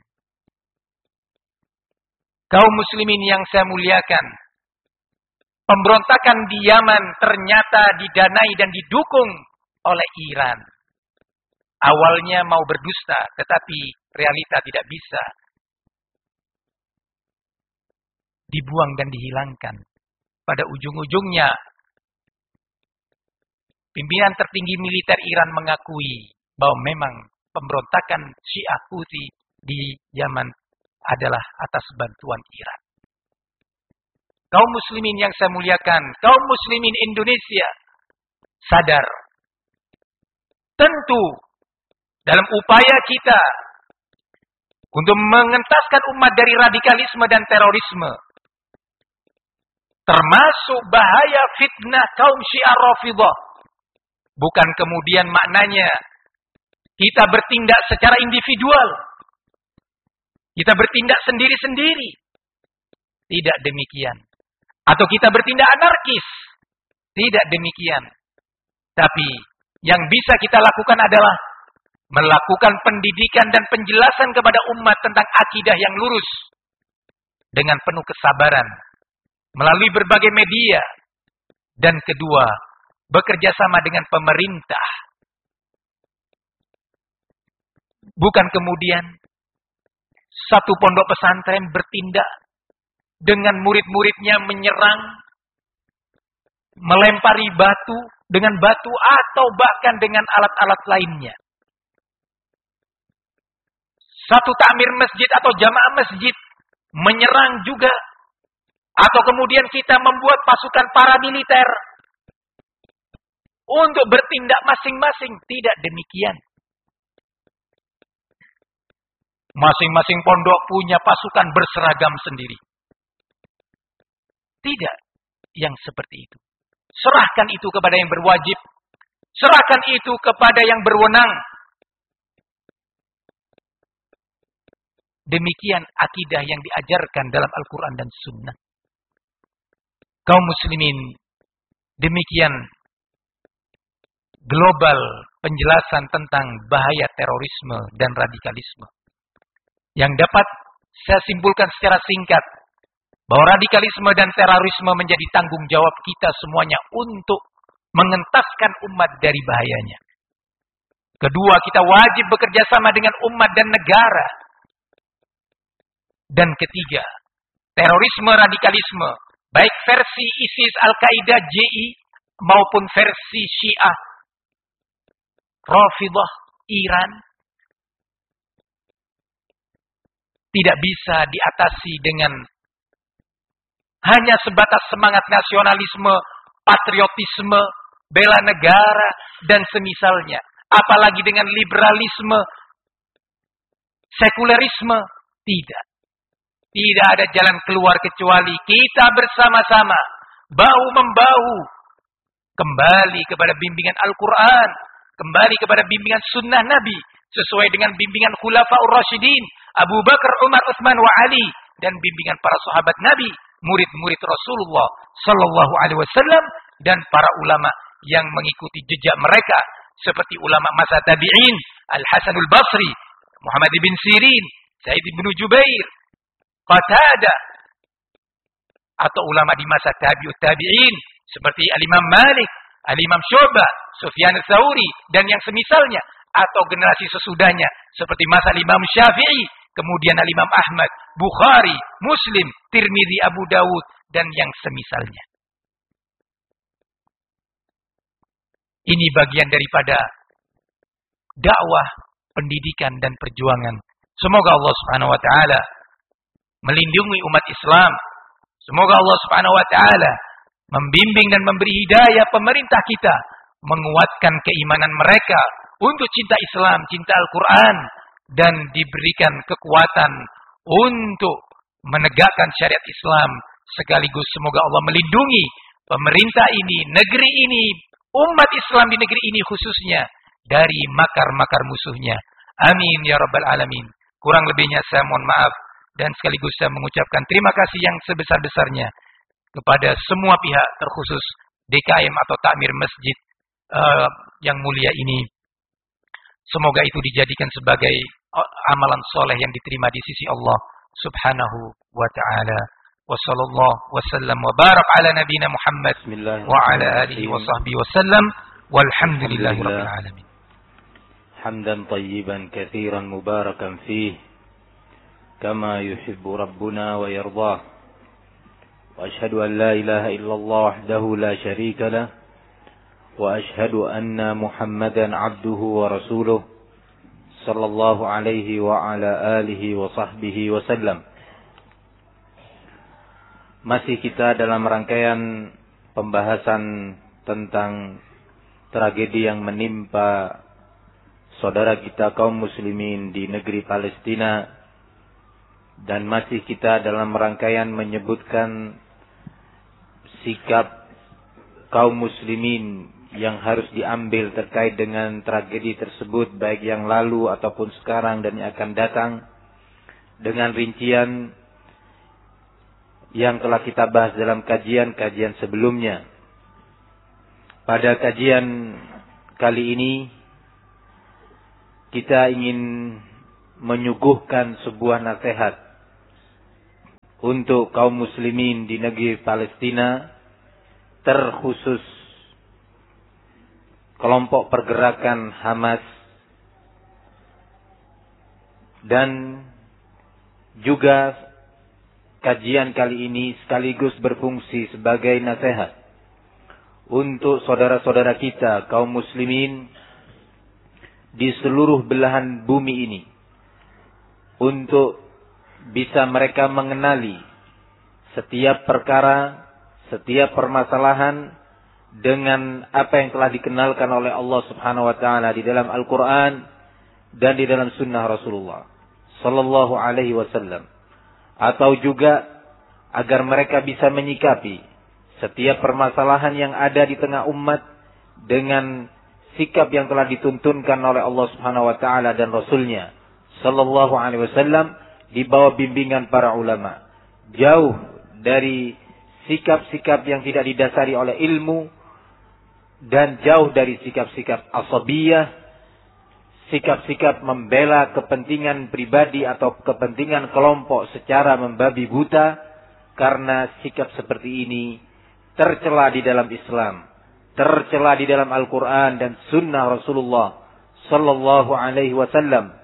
Kaum muslimin yang saya muliakan, pemberontakan di Yaman ternyata didanai dan didukung oleh Iran. Awalnya mau berdusta, tetapi realita tidak bisa. Dibuang dan dihilangkan. Pada ujung-ujungnya, pimpinan tertinggi militer Iran mengakui bahwa memang pemberontakan Syiah Houthi di Yaman adalah atas bantuan Iran. Kaum muslimin yang saya muliakan, kaum muslimin Indonesia sadar, tentu dalam upaya kita untuk mengentaskan umat dari radikalisme dan terorisme, termasuk bahaya fitnah kaum Syiah Rafidhah, bukan kemudian maknanya kita bertindak secara individual, kita bertindak sendiri-sendiri. Tidak demikian. Atau kita bertindak anarkis. Tidak demikian. Tapi Yang bisa kita lakukan adalah melakukan pendidikan dan penjelasan kepada umat tentang akidah yang lurus dengan penuh kesabaran melalui berbagai media. Dan kedua, bekerja sama dengan pemerintah. Bukan kemudian satu pondok pesantren bertindak dengan murid-muridnya menyerang, melempari batu dengan batu atau bahkan dengan alat-alat lainnya. Satu takmir masjid atau jamaah masjid menyerang juga. Atau kemudian kita membuat pasukan paramiliter untuk bertindak masing-masing. Tidak demikian. Masing-masing pondok punya pasukan berseragam sendiri. Tidak yang seperti itu. Serahkan itu kepada yang berwajib. Serahkan itu kepada yang berwenang. Demikian akidah yang diajarkan dalam Al-Quran dan Sunnah. Kaum muslimin, demikian global penjelasan tentang bahaya terorisme dan radikalisme. Yang dapat saya simpulkan secara singkat, bahwa radikalisme dan terorisme menjadi tanggung jawab kita semuanya untuk mengentaskan umat dari bahayanya. Kedua, kita wajib bekerja sama dengan umat dan negara. Dan ketiga, terorisme, radikalisme, baik versi ISIS, Al-Qaeda, J I, maupun versi Syiah, Rafidah, Iran, tidak bisa diatasi dengan hanya sebatas semangat nasionalisme, patriotisme, bela negara, dan semisalnya. Apalagi dengan liberalisme, sekulerisme, tidak. Tidak ada jalan keluar kecuali kita bersama-sama, bahu-membahu, kembali kepada bimbingan Al-Quran, kembali kepada bimbingan sunnah Nabi, sesuai dengan bimbingan Khulafaur Rasyidin, Abu Bakar, Umar, Utsman, wa Ali, dan bimbingan para sahabat Nabi, murid-murid Rasulullah Sallallahu Alaihi Wasallam, dan para ulama yang mengikuti jejak mereka, seperti ulama masa tabi'in, Al-Hasanul Basri, Muhammad bin Sirin, Sa'id bin Jubair, Qatadah, atau ulama di masa tabi'ut tabi'in seperti Al-Imam Malik, Al-Imam Syu'bah, Sufyan Ats-Tsauri, dan yang semisalnya, atau generasi sesudahnya seperti masa Imam Syafi'i, kemudian Al-Imam Ahmad, Bukhari, Muslim, Tirmidzi, Abu Dawud, dan yang semisalnya. Ini bagian daripada dakwah, pendidikan, dan perjuangan. Semoga Allah Subhanahu wa taala melindungi umat Islam. Semoga Allah Subhanahu wa taala membimbing dan memberi hidayah pemerintah kita, menguatkan keimanan mereka untuk cinta Islam, cinta Al-Quran, dan diberikan kekuatan untuk menegakkan syariat Islam. Sekaligus semoga Allah melindungi pemerintah ini, negeri ini, umat Islam di negeri ini khususnya dari makar-makar musuhnya. Amin ya rabbal alamin. Kurang lebihnya saya mohon maaf. Dan sekaligus saya mengucapkan terima kasih yang sebesar-besarnya kepada semua pihak, terkhusus D K M atau takmir masjid uh, yang mulia ini. Semoga itu dijadikan sebagai amalan soleh yang diterima di sisi Allah Subhanahu wa ta'ala. Wa sallallahu wa sallam wa barak ala nabina Muhammad wa ala alihi wa sahbihi wa sallam walhamdulillahi rabbil alamin. Hamdan tayyiban katsiran mubarakan fihi كما يحب ربنا ويرضاه وأشهد أن لا إله إلا الله وحده لا شريك له وأشهد أن محمدا عبده ورسوله صلى الله عليه وعلى آله وصحبه وسلم. Masih kita dalam rangkaian pembahasan tentang tragedi yang menimpa saudara kita kaum muslimin di negeri Palestina. Dan masih kita dalam rangkaian menyebutkan sikap kaum muslimin yang harus diambil terkait dengan tragedi tersebut, baik yang lalu ataupun sekarang dan yang akan datang, dengan rincian yang telah kita bahas dalam kajian-kajian sebelumnya. Pada kajian kali ini kita ingin menyuguhkan sebuah nasihat untuk kaum muslimin di negeri Palestina, terkhusus kelompok pergerakan Hamas, dan juga kajian kali ini sekaligus berfungsi sebagai nasihat untuk saudara-saudara kita kaum muslimin di seluruh belahan bumi ini, untuk bisa mereka mengenali setiap perkara, setiap permasalahan dengan apa yang telah dikenalkan oleh Allah Subhanahu wa taala di dalam Al-Qur'an dan di dalam sunnah Rasulullah sallallahu alaihi wasallam, atau juga agar mereka bisa menyikapi setiap permasalahan yang ada di tengah umat dengan sikap yang telah dituntunkan oleh Allah Subhanahu wa taala dan Rasulnya sallallahu alaihi wasallam di bawah bimbingan para ulama, jauh dari sikap-sikap yang tidak didasari oleh ilmu dan jauh dari sikap-sikap asabiyah, sikap-sikap membela kepentingan pribadi atau kepentingan kelompok secara membabi buta, karena sikap seperti ini tercela di dalam Islam, tercela di dalam Al-Quran dan Sunnah Rasulullah sallallahu alaihi wasallam.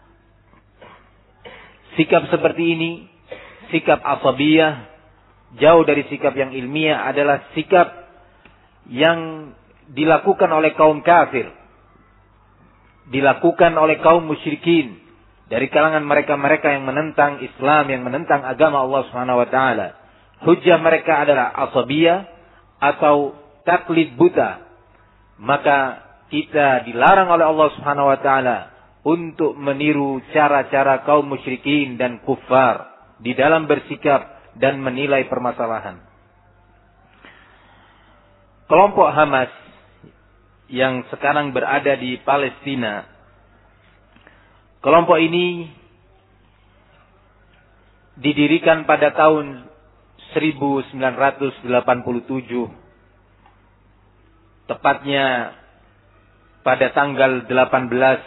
Sikap seperti ini, sikap asabiyah, jauh dari sikap yang ilmiah, adalah sikap yang dilakukan oleh kaum kafir, dilakukan oleh kaum musyrikin dari kalangan mereka-mereka yang menentang Islam, yang menentang agama Allah Subhanahu wa taala. Hujjah mereka adalah asabiyah atau taklid buta. Maka kita dilarang oleh Allah Subhanahu wa taala untuk meniru cara-cara kaum musyrikin dan kufar di dalam bersikap dan menilai permasalahan. Kelompok Hamas yang sekarang berada di Palestina, kelompok ini didirikan pada tahun seribu sembilan ratus delapan puluh tujuh, tepatnya pada tanggal delapan belas,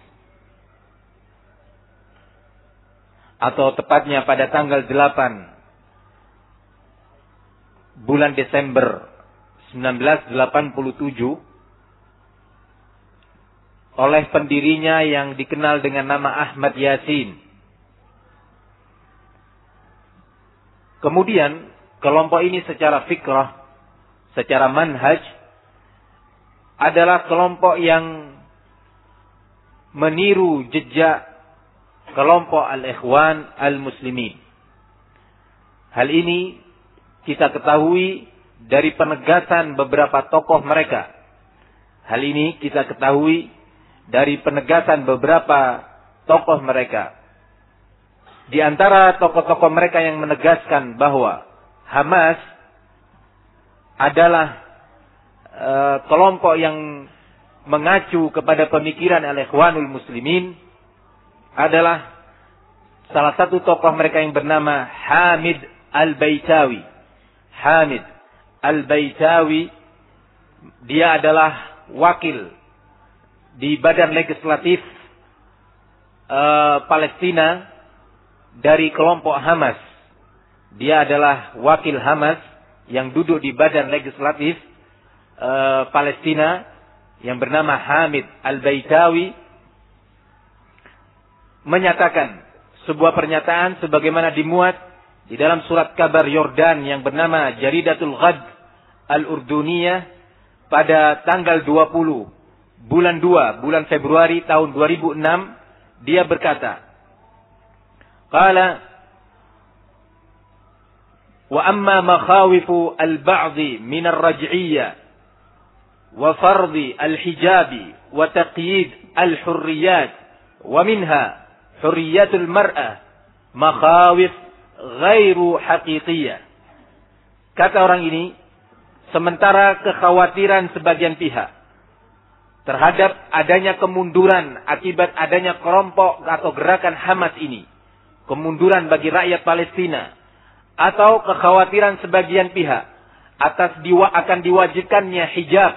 atau tepatnya pada tanggal delapan bulan Desember seribu sembilan ratus delapan puluh tujuh, oleh pendirinya yang dikenal dengan nama Ahmad Yasin. Kemudian kelompok ini secara fikrah, secara manhaj, adalah kelompok yang meniru jejak kelompok Al-Ikhwan Al-Muslimin. Hal ini kita ketahui dari penegasan beberapa tokoh mereka. Hal ini kita ketahui dari penegasan beberapa tokoh mereka. Di antara tokoh-tokoh mereka yang menegaskan bahwa Hamas adalah e, kelompok yang mengacu kepada pemikiran Al-Ikhwanul Muslimin adalah salah satu tokoh mereka yang bernama Hamid Al-Baitawi. Hamid Al-Baitawi, dia adalah wakil di badan legislatif uh, Palestina dari kelompok Hamas. Dia adalah wakil Hamas yang duduk di badan legislatif uh, Palestina yang bernama Hamid Al-Baitawi, menyatakan sebuah pernyataan sebagaimana dimuat di dalam surat kabar Yordan yang bernama Jaridatul Ghad Al-Urduniyah pada tanggal dua puluh bulan dua, bulan Februari tahun dua ribu enam. Dia berkata, qala wa amma makhawifu al-ba'dhi min ar-raj'iyya wa fardhi al-hijabi wa taqyid al-hurriyat wa minha hurriyatul mar'ah makhawif ghairu haqiqiyah. Kata orang ini, sementara kekhawatiran sebagian pihak terhadap adanya kemunduran akibat adanya kelompok atau gerakan Hamas ini, kemunduran bagi rakyat Palestina, atau kekhawatiran sebagian pihak atas diwa akan diwajibkannya hijab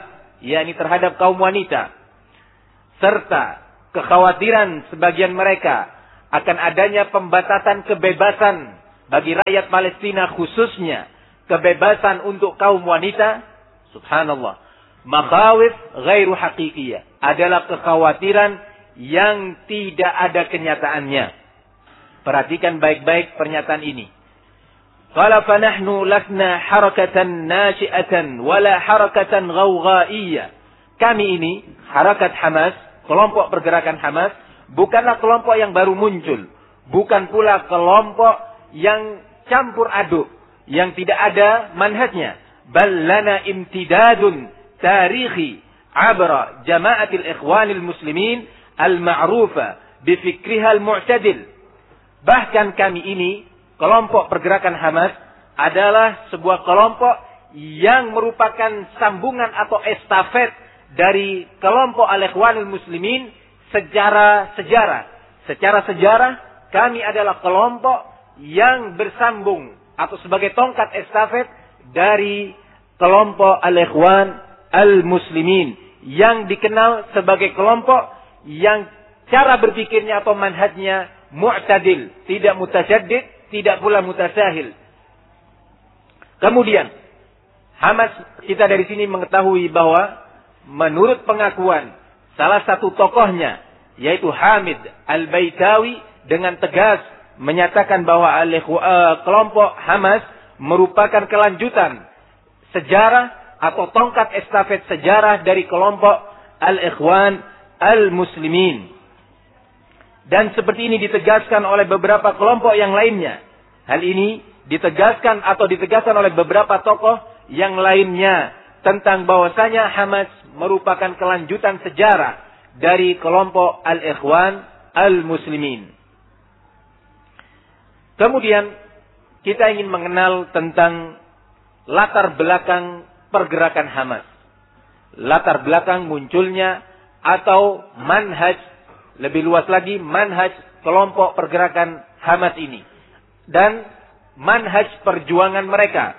yakni terhadap kaum wanita, serta kekhawatiran sebagian mereka akan adanya pembatasan kebebasan bagi rakyat Palestina, khususnya kebebasan untuk kaum wanita. Subhanallah. Makhawif ghairu haqiqiyah adalah kekhawatiran yang tidak ada kenyataannya. Perhatikan baik-baik pernyataan ini. Qala fa nahnu lasna harakatan nashi'atan wala harakatan ghawghaiyah. Kami ini, harakat Hamas, kelompok pergerakan Hamas, bukanlah kelompok yang baru muncul, bukan pula kelompok yang campur aduk, yang tidak ada manhajnya. Bal lana imtidadun tarikhi abra jama'atil ikhwanil muslimin al-ma'rufa bifikriha al-mu'tadil. Bahkan kami ini, kelompok pergerakan Hamas, adalah sebuah kelompok yang merupakan sambungan atau estafet dari kelompok al-ikhwanil muslimin secara sejarah. Secara sejarah, kami adalah kelompok yang bersambung atau sebagai tongkat estafet dari kelompok al-ikhwan al-muslimin, yang dikenal sebagai kelompok yang cara berpikirnya atau manhajnya mu'tadil, tidak mutasyaddid, tidak pula mutasahil. Kemudian Hamas, kita dari sini mengetahui bahwa menurut pengakuan salah satu tokohnya, yaitu Hamid Al-Baitawi, dengan tegas menyatakan bahwa kelompok Hamas merupakan kelanjutan sejarah atau tongkat estafet sejarah dari kelompok Al-Ikhwan Al-Muslimin. Dan seperti ini ditegaskan oleh beberapa kelompok yang lainnya. Hal ini ditegaskan atau ditegaskan oleh beberapa tokoh yang lainnya tentang bahwasanya Hamas merupakan kelanjutan sejarah dari kelompok Al-Ikhwan Al-Muslimin. Kemudian kita ingin mengenal tentang latar belakang pergerakan Hamas. Latar belakang munculnya atau manhaj, lebih luas lagi manhaj kelompok pergerakan Hamas ini. Dan manhaj perjuangan mereka.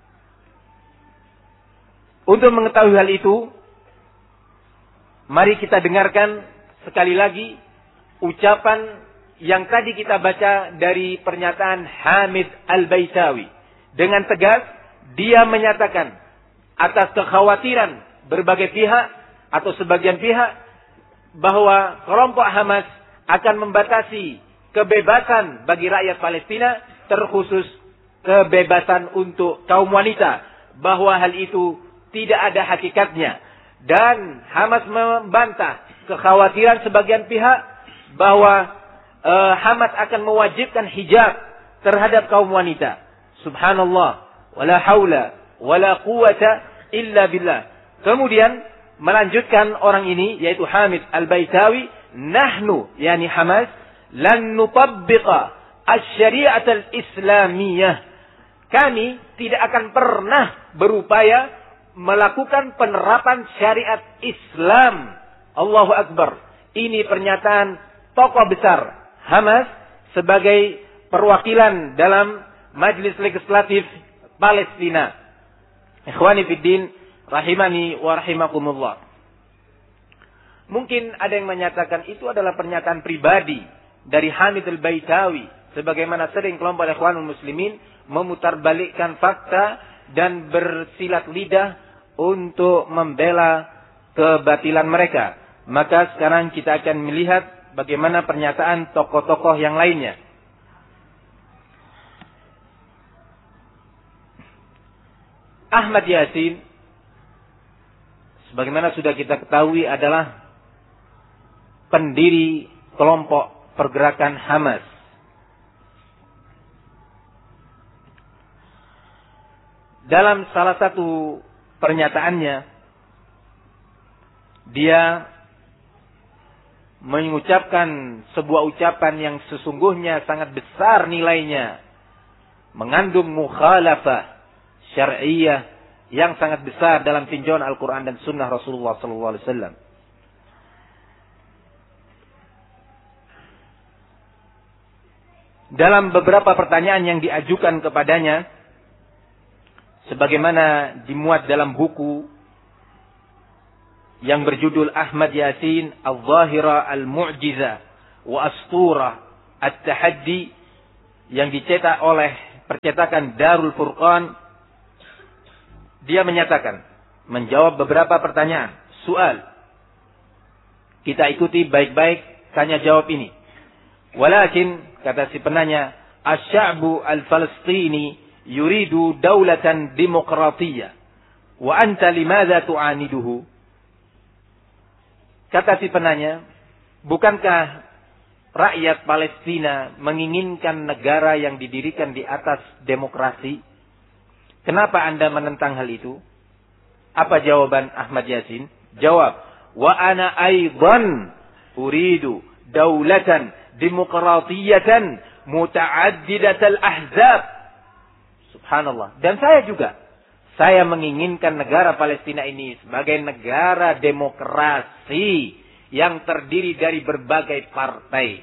Untuk mengetahui hal itu, mari kita dengarkan sekali lagi ucapan yang tadi kita baca dari pernyataan Hamid Al-Baitawi. Dengan tegas, dia menyatakan atas kekhawatiran berbagai pihak atau sebagian pihak bahwa kelompok Hamas akan membatasi kebebasan bagi rakyat Palestina, terkhusus kebebasan untuk kaum wanita, bahwa hal itu tidak ada hakikatnya. Dan Hamas membantah kekhawatiran sebagian pihak bahwa uh, Hamas akan mewajibkan hijab terhadap kaum wanita. Subhanallah, wala haula wala quwata illa billah. Kemudian melanjutkan orang ini, yaitu Hamid Al-Baitawi, nahnu, yani Hamas, lan nutabbiqa asy-syari'at al-islamiyah. Kami tidak akan pernah berupaya melakukan penerapan syariat Islam. Allahu Akbar. Ini pernyataan tokoh besar Hamas sebagai perwakilan dalam Majelis Legislatif Palestina. Ikhwani fiddin, rahimani wa rahimakumullah. Mungkin ada yang menyatakan itu adalah pernyataan pribadi dari Hamid Al-Baitawi, sebagaimana sering kelompok Ikhwanul Muslimin memutarbalikkan fakta dan bersilat lidah untuk membela kebatilan mereka. Maka sekarang kita akan melihat bagaimana pernyataan tokoh-tokoh yang lainnya. Ahmad Yasin, sebagaimana sudah kita ketahui, adalah pendiri kelompok pergerakan Hamas. Dalam salah satu pernyataannya, dia mengucapkan sebuah ucapan yang sesungguhnya sangat besar nilainya, mengandung mukhalafah syar'iyyah yang sangat besar dalam tinjauan Al-Quran dan Sunnah Rasulullah sallallahu alaihi wasallam. Dalam beberapa pertanyaan yang diajukan kepadanya, sebagaimana dimuat dalam buku yang berjudul Ahmad Yasin Al-Zahira Al-Mu'jiza wa Asturah At-Tahaddi yang dicetak oleh percetakan Darul Furqan. Dia menyatakan, menjawab beberapa pertanyaan, soal. Kita ikuti baik-baik tanya jawab ini. Walakin, kata si penanya, asy-sya'bu al-Falastini yuridu daulatan demokratiyah. Wa anta limadza tu'aniduhu? Kata si penanya, bukankah rakyat Palestina menginginkan negara yang didirikan di atas demokrasi? Kenapa Anda menentang hal itu? Apa jawaban Ahmad Yasin? Jawab, wa ana aidan uridu daulatan demokratiyatan muta'addidatal ahzab. Subhanallah. Dan saya juga, saya menginginkan negara Palestina ini sebagai negara demokrasi yang terdiri dari berbagai partai.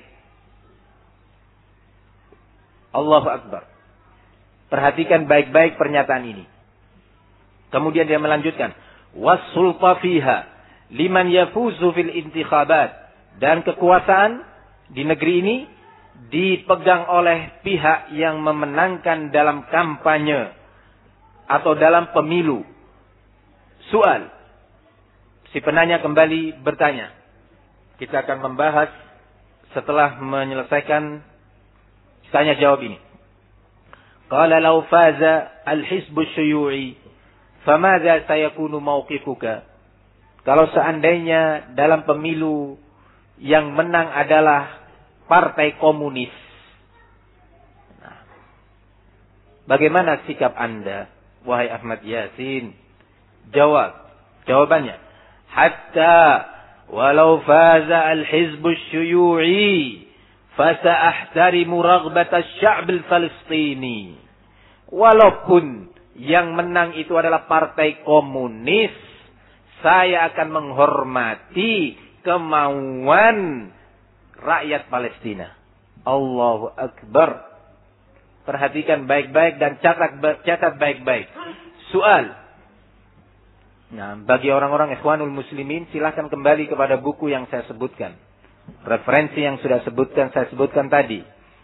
Allahu Akbar. Perhatikan baik-baik pernyataan ini. Kemudian dia melanjutkan, was-sulta fiha liman yafuzu fil intikhabat. Dan kekuasaan di negeri ini dipegang oleh pihak yang memenangkan dalam kampanye atau dalam pemilu. Soal. Si penanya kembali bertanya. Kita akan membahas setelah menyelesaikan tanya jawab ini. Qala law faza al-hizb asy-syuyu'i famadza sayakunu mawqifuka? Kalau seandainya dalam pemilu yang menang adalah partai komunis, nah, bagaimana sikap Anda, wahai Ahmad Yasin? Jawab. Jawabannya, hatta walau faza al-hizb asy-syuyu'i fasa'ahtarimu raghbat asy-sya'b al-falastini. Walaupun yang menang itu adalah partai komunis, saya akan menghormati kemauan rakyat Palestina. Allahu Akbar. Perhatikan baik-baik dan catat catat baik-baik. Soal. Nah, bagi orang-orang Ikhwanul Muslimin, silahkan kembali kepada buku yang saya sebutkan. Referensi yang sudah sebutkan saya sebutkan tadi.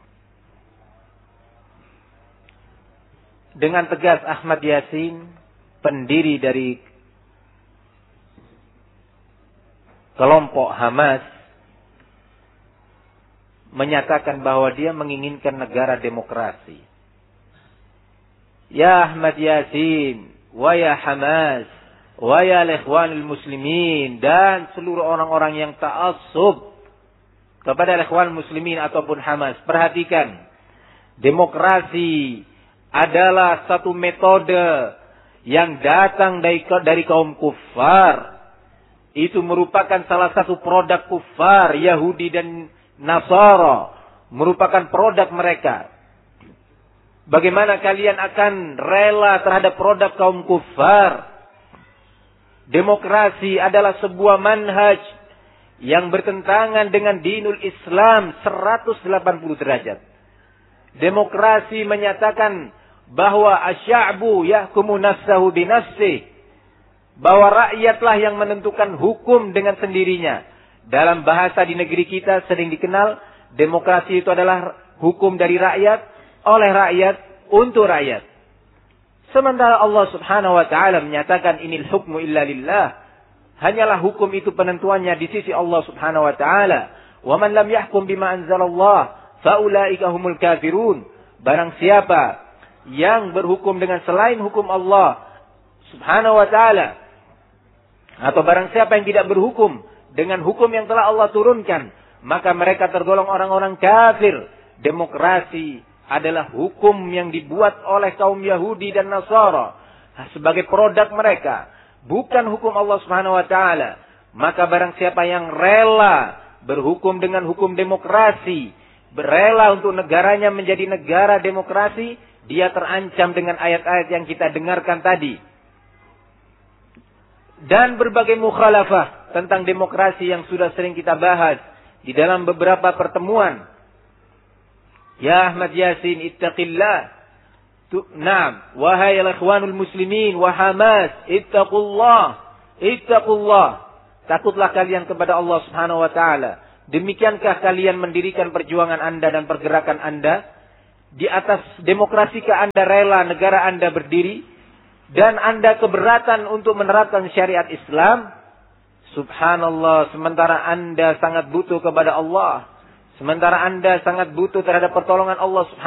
Dengan tegas Ahmad Yasin, pendiri dari kelompok Hamas, menyatakan bahwa dia menginginkan negara demokrasi. Ya Ahmad Yasin, wa ya Hamas, wa ya Ikhwanul Muslimin, dan seluruh orang-orang yang ta'assub kepada Ikhwanul Muslimin ataupun Hamas, perhatikan, demokrasi adalah satu metode yang datang dari, dari kaum kufar. Itu merupakan salah satu produk kufar, Yahudi dan Nasara. Merupakan produk mereka. Bagaimana kalian akan rela terhadap produk kaum kufar? Demokrasi adalah sebuah manhaj yang bertentangan dengan dinul Islam seratus delapan puluh derajat. Demokrasi menyatakan bahwa asy-sya'bu yahkumu nafsahu binafsihi, bahwa rakyatlah yang menentukan hukum dengan sendirinya. Dalam bahasa di negeri kita sering dikenal, demokrasi itu adalah hukum dari rakyat, oleh rakyat, untuk rakyat. Sementara Allah Subhanahu wa taala menyatakan inil hukmu illa lillah. Hanyalah hukum itu penentuannya di sisi Allah Subhanahu wa taala. Wa man lam yahkum bima anzalallah fa ulaika humul kafirun. Barang siapa yang berhukum dengan selain hukum Allah Subhanahu wa taala, atau barang siapa yang tidak berhukum dengan hukum yang telah Allah turunkan, maka mereka tergolong orang-orang kafir. Demokrasi adalah hukum yang dibuat oleh kaum Yahudi dan Nasara sebagai produk mereka, bukan hukum Allah Subhanahu wa taala. Maka barang siapa yang rela berhukum dengan hukum demokrasi, rela untuk negaranya menjadi negara demokrasi, dia terancam dengan ayat-ayat yang kita dengarkan tadi. Dan berbagai mukhalafah tentang demokrasi yang sudah sering kita bahas di dalam beberapa pertemuan. Ya Ahmad Yasin, ittaqillah. Naam, wahai al-ikhwanul muslimin wa Hamas, ittaqullah. Ittaqullah. Takutlah kalian kepada Allah Subhanahu wa taala. Demikiankah kalian mendirikan perjuangan Anda dan pergerakan Anda? Di atas demokrasikah Anda rela negara Anda berdiri? Dan Anda keberatan untuk menerapkan syariat Islam? Subhanallah, sementara Anda sangat butuh kepada Allah. Sementara Anda sangat butuh terhadap pertolongan Allah Subhanahu